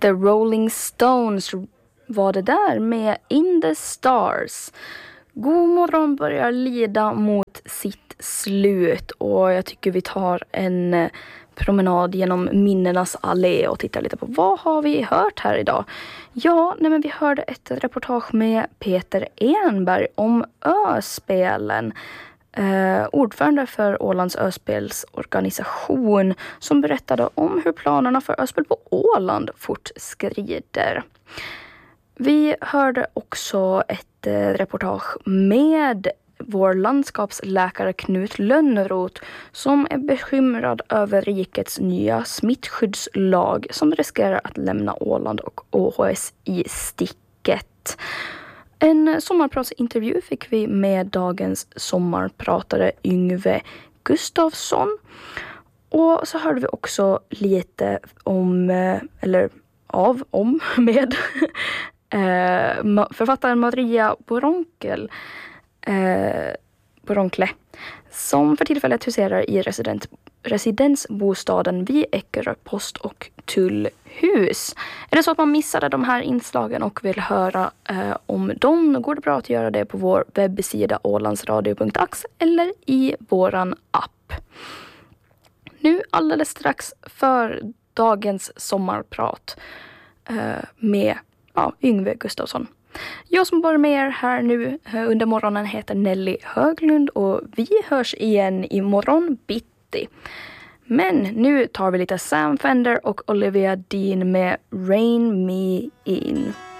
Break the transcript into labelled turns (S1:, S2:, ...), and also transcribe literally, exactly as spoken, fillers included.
S1: The Rolling Stones var det där med In the Stars. God morgon börjar lida mot sitt slut och jag tycker vi tar en promenad genom minnenas allé och tittar lite på vad har vi hört här idag. Ja, nej men vi hörde ett reportage med Peter Enberg om öspelen. Eh, ordförande för Ålands öspelsorganisation som berättade om hur planerna för öspel på Åland fortskrider. Vi hörde också ett eh, reportage med vår landskapsläkare Knut Lönnroth som är bekymrad över rikets nya smittskyddslag som riskerar att lämna Åland och O H S i sticket. En sommarpratsintervju fick vi med dagens sommarpratare Yngve Gustafsson. Och så hörde vi också lite om, eller av, om, med författaren Maria Boronkel, eh, Boronkle som för tillfället huserar i resident, residensbostaden vid Eckerö post- och tullhus. Är det så att man missade de här inslagen och vill höra eh, om dem, går det bra att göra det på vår webbsida ålandsradio punkt ax eller i våran app. Nu alldeles strax för dagens sommarprat eh, med ja, Yngve Gustafsson. Jag som bara med er här nu under morgonen heter Nelly Höglund och vi hörs igen imorgon bitti. Men nu tar vi lite Sam Fender och Olivia Dean med Rain Me In.